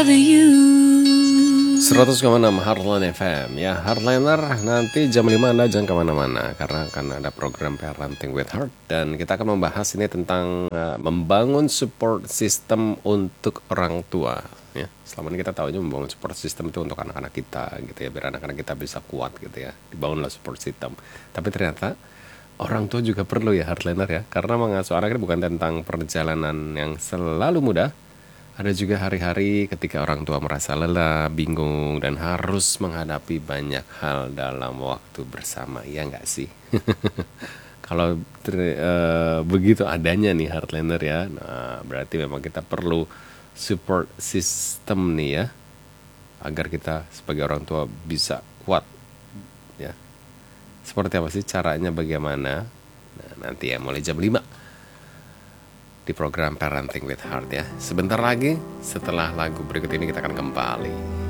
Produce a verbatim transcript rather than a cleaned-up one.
bother you. seratus koma enam Heartline F M. Ya, Heartliner, nanti jam lima Anda jangan kemana-mana, karena akan ada program Parenting with Heart. Dan kita akan membahas ini tentang uh, membangun support system untuk orang tua. Ya, selama ini kita tahu aja membangun support system itu untuk anak-anak kita gitu ya, biar anak-anak kita bisa kuat gitu ya, dibangunlah support system. Tapi ternyata orang tua juga perlu ya Heartliner ya, karena mengasuh anak itu bukan tentang perjalanan yang selalu mudah. Ada juga hari-hari ketika orang tua merasa lelah, bingung, dan harus menghadapi banyak hal dalam waktu bersama, ya nggak sih? Kalau ter- eh, begitu adanya nih Heartliner ya, nah berarti memang kita perlu support system nih ya, agar kita sebagai orang tua bisa kuat ya. Seperti apa sih caranya, bagaimana? Nah, nanti ya mulai jam lima di program Parenting with Heart ya. Sebentar lagi setelah lagu berikut ini kita akan kembali.